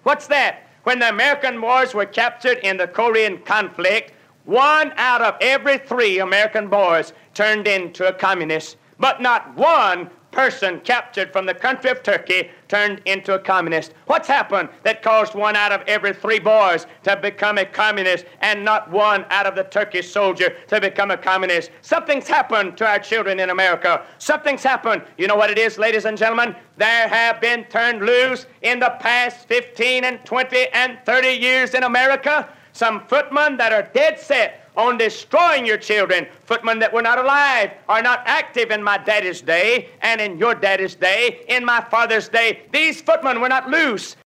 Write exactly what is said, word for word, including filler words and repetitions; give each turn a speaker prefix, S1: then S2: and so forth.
S1: What's that? When the American boys were captured in the Korean conflict, one out of every three American boys turned into a communist, but not one person captured from the country of Turkey turned into a communist. What's happened that caused one out of every three boys to become a communist and not one out of the Turkish soldier to become a communist? Something's happened to our children in America. Something's happened. You know what it is, ladies and gentlemen? There have been turned loose in the past fifteen and twenty and thirty years in America some footmen that are dead set on destroying your children, footmen that were not alive, are not active in my daddy's day and in your daddy's day, in my father's day. These footmen were not loose.